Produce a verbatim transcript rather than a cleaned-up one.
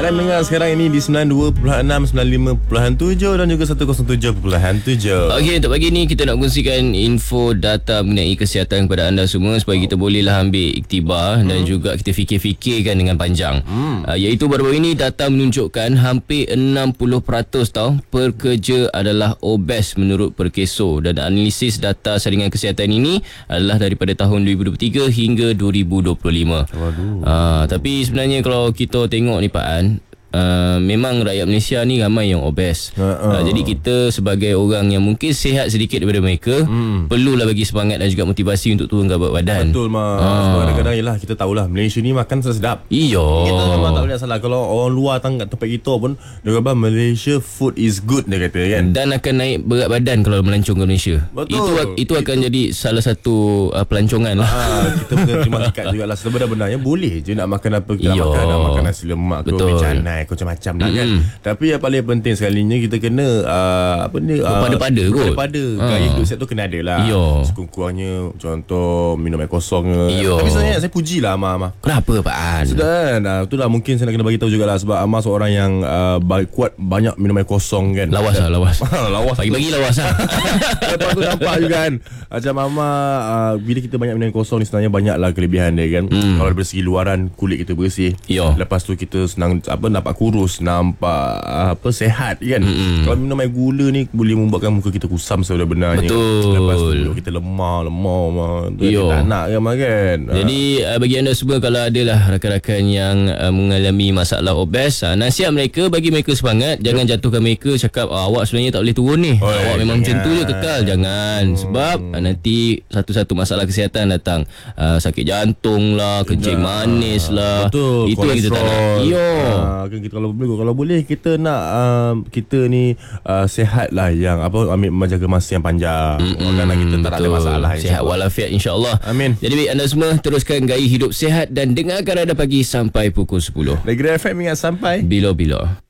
F M dengar sekarang ini di sembilan puluh dua perpuluhan enam, sembilan puluh lima perpuluhan tujuh dan juga seratus tujuh perpuluhan tujuh. Okey, untuk pagi ni kita nak kongsikan info data mengenai kesihatan kepada anda semua supaya kita bolehlah ambil iktibar hmm. dan juga kita fikir-fikirkan dengan panjang. Hmm. Uh, iaitu baru-baru ini data menunjukkan hampir enam puluh peratus tau pekerja adalah obes menurut Perkeso, dan analisis data saringan kesihatan ini adalah daripada tahun dua ribu dua puluh tiga hingga dua ribu dua puluh lima. Waduh. Uh, tapi sebenarnya kalau kita tengok ni Pak An, Uh, memang rakyat Malaysia ni ramai yang obes. uh, uh. Uh, Jadi kita sebagai orang yang mungkin sihat sedikit daripada mereka, hmm. perlulah bagi semangat dan juga motivasi untuk turun berat badan. Betul mah. uh. Sebab kadang-kadang yelah, kita tahulah Malaysia ni makan sedap. Iyo. Kita memang tak boleh salah. Kalau orang luar datang kat tempat kita pun, dia kata Malaysia food is good, dia kata kan. Dan akan naik berat badan kalau melancong ke Malaysia. Betul. Itu itu akan itu. jadi salah satu uh, pelancongan lah. uh, Kita kena terima ikat jugalah. Sebenarnya boleh je nak makan apa kita nak makan. Nak makan nasi lemak ke, becanai ke, macam-macam lah kan. Tapi yang paling penting sekalinya kita kena uh, apa ni, uh, pada-pada kot. Pada ha. gaya hidup sihat tu kena ada lah. Sekurang-kurangnya contoh minum air kosong. Iyo. Tapi sebenarnya saya pujilah Amar Amar. Kenapa Pak An? Sudah kan. Uh, itulah mungkin saya nak kena bagi tahu jugalah, sebab Amar seorang yang uh, kuat banyak minum air kosong kan. Lawas lah, lawas. Lawas. Bagi-bagi lawas lah. Lepas tu nampak juga kan, macam Amar uh, bila kita banyak minum air kosong ni sebenarnya banyaklah kelebihan dia kan. Hmm. Kalau dari segi luaran kulit kita bersih. Iyo. Lepas tu kita senang apa nampak kurus, nampak apa sihat kan. Mm-hmm. Kalau minum air gula ni boleh membuatkan muka kita kusam sebenarnya. Betul. Lepas tu kita lemah, lemah mah. Kita tak nak kan, kan. Jadi uh, bagi anda semua, kalau adalah rakan-rakan yang uh, mengalami masalah obes, uh, nasihat mereka, bagi mereka semangat. Jangan yep. jatuhkan mereka, cakap oh, awak sebenarnya tak boleh turun ni. Oh, awak memang macam tu je, kekal. Jangan. Hmm. Sebab uh, nanti satu-satu masalah kesihatan datang. Uh, sakit jantung lah, kencing manis lah. Betul. Itu yang kita tak nak. Iyo. Uh, kan kita kalau boleh, kalau boleh kita nak uh, kita ni uh, sihat lah, yang apa, ambil menjaga masa yang panjang. Kerana kita tak ada masalah. Sihat walafiat, insya-Allah. Amin. Jadi baik, anda semua teruskan gaya hidup sihat dan dengarkan Radar Pagi sampai pukul sepuluh. Negeri F M ingat sampai bila-bila.